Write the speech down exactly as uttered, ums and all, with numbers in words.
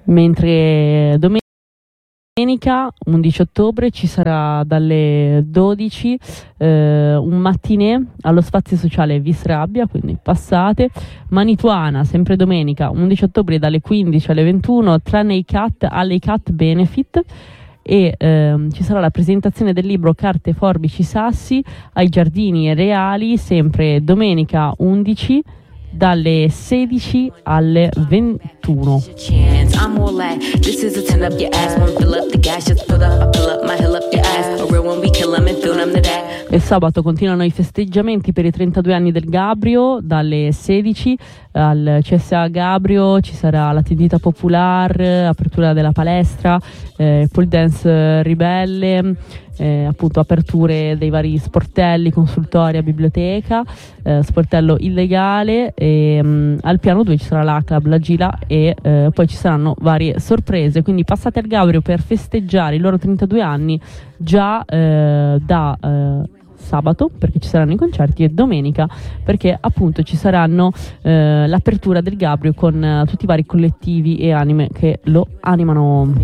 mentre domenica Domenica undici ottobre ci sarà dalle dodici eh, un mattinè allo spazio sociale Visrabbia, quindi passate. Manituana, sempre domenica undici ottobre dalle quindici alle ventuno, tranne i cat alle cat benefit. E ehm, ci sarà la presentazione del libro Carte, forbici, sassi ai Giardini Reali, sempre domenica undici dalle sedici alle ventuno. E sabato continuano i festeggiamenti per i trentadue anni del Gabrio. Dalle sedici al C S A Gabrio ci sarà la tendita popolare, apertura della palestra, eh, pole dance ribelle, eh, appunto aperture dei vari sportelli, consultoria, biblioteca, eh, sportello illegale, e mh, al piano due ci sarà la club, la gira, e eh, poi ci saranno varie sorprese, quindi passate al Gabrio per festeggiare i loro trentadue anni già eh, da eh, sabato, perché ci saranno i concerti, e domenica perché appunto ci saranno eh, l'apertura del Gabrio con eh, tutti i vari collettivi e anime che lo animano.